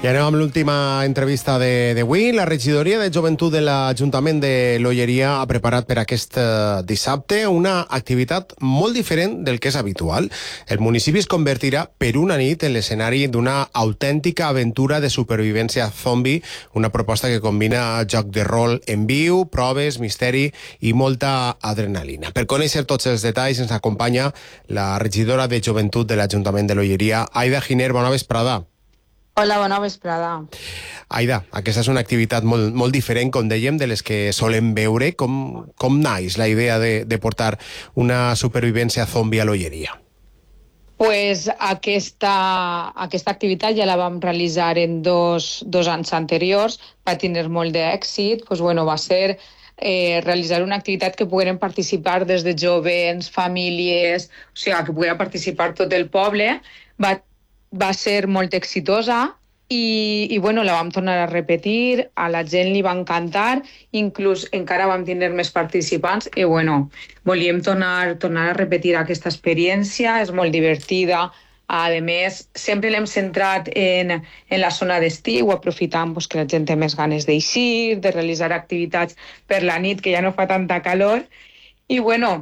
I anem amb l'última entrevista d'avui. La regidoria de joventut de l'Ajuntament de l'Olleria ha preparat per aquest dissabte una activitat molt diferent del que és habitual. El municipi es convertirà per una nit en l'escenari d'una autèntica aventura de supervivència zombi, una proposta que combina joc de rol en viu, proves, misteri i molta adrenalina. Per conèixer tots els detalls ens acompanya la regidora de joventut de l'Ajuntament de l'Olleria, Aida Giner. Bona vesprada. Hola, bona vesprada. Aida, aquesta és una activitat molt diferent, com dèiem, de les que solem veure. Com naix la idea de portar una supervivència zombi a l'Olleria? Pues aquesta activitat ja la vam realitzar en dos anys anteriors, va tenir molt d'èxit. Pues bueno, va ser realitzar una activitat que pogueren participar des de jovens, famílies, o sigui, que poguera participar tot el poble. Va ser molt exitosa i bueno, la vam tornar a repetir, a la gent li va encantar, inclús encara vam tenir més participants i bueno, volíem tornar a repetir aquesta experiència, és molt divertida. A més, sempre l'hem centrat en la zona d'estiu, aprofitant que la gent té més ganes d'eixir, de realitzar activitats per la nit, que ja no fa tanta calor. I bueno,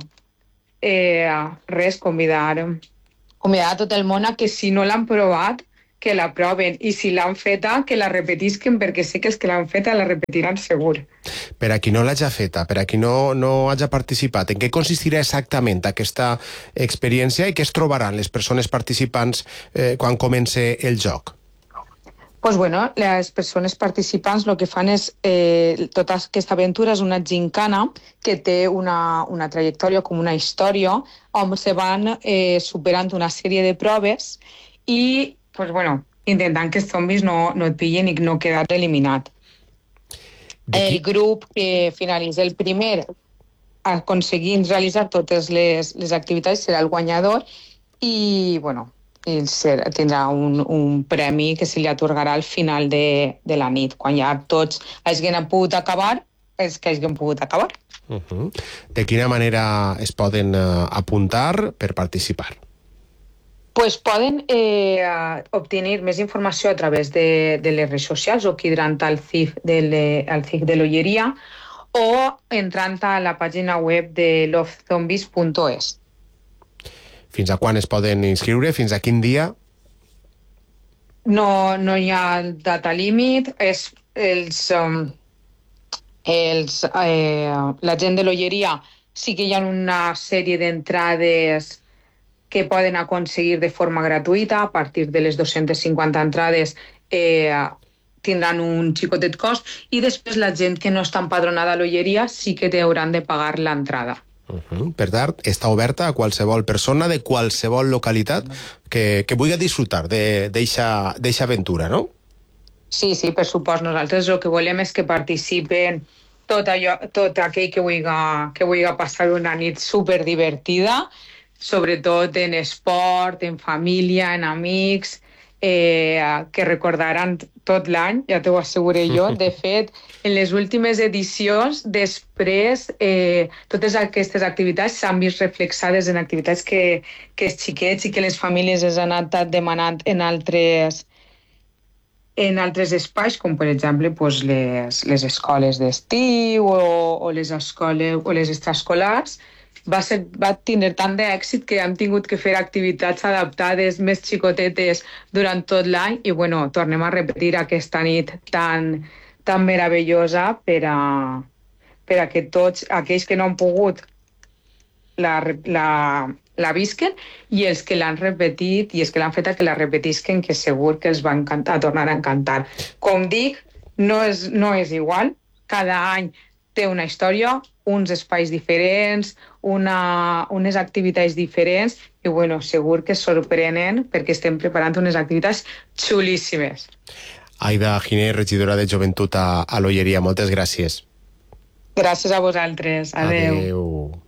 convidar a tot el món a que si no l'han provat, que la proven, i si l'han feta, que la repetisquen, perquè sé que els que l'han feta la repetiran segur. Per a qui no l'haja feta, per a qui no hagi participat, en què consistirà exactament aquesta experiència i què es trobaran les persones participants quan comence el joc? Pues bueno, les persones participants el que fan és, tota aquesta aventura és una gincana que té una trajectòria, com una història, on se van superant una sèrie de proves i, pues bueno, intentant que els zombis no et pillin i no quedar eliminat. El grup que finalitza el primer aconseguint realitzar totes les activitats serà el guanyador i, bueno, tindrà un premi que se li atorgarà al final de la nit, quan ja tots hagin pogut acabar, els que hagin pogut acabar. De quina manera es poden apuntar per participar? Pues poden obtenir més informació a través de les redes socials o entrant al CIF de l'Olleria o entrant a la pàgina web de lovezombies.es. Fins a quan es poden inscriure? Fins a quin dia? No hi ha data límit. La gent de l'Olleria sí que hi ha una sèrie d'entrades que poden aconseguir de forma gratuïta. A partir de les 250 entrades tindran un xicotet cost i després la gent que no està empadronada a l'Olleria sí que hauran de pagar l'entrada. Per tant, està oberta a qualsevol persona de qualsevol localitat que vulgui disfrutar d'eixa aventura, no? Sí, per supost. Nosaltres el que volem és que participen tot aquell que vulgui passar una nit superdivertida, sobretot en esport, en família, en amics, que recordaran tot l'any, ja t'ho asseguré jo. De fet, en les últimes edicions, després, totes aquestes activitats s'han vist reflexades en activitats que els xiquets i que les famílies es han anat demanant en altres espais, com per exemple les escoles d'estiu o les escoles o les extraescolars. Va tenir tant d'èxit que hem tingut que fer activitats adaptades més xicotetes durant tot l'any i bueno, tornem a repetir aquesta nit tan meravellosa per a que tots aquells que no han pogut la visquen i els que l'han repetit i els que l'han feta que la repetisquen, que segur que els va tornar a encantar. Com dic, no és igual, cada any té una història, uns espais diferents, unes activitats diferents i bueno, segur que es sorprenen perquè estem preparant unes activitats xulíssimes. Aida Giner, regidora de joventut a l'Olleria, moltes gràcies. Gràcies a vosaltres. Adeu. Adeu.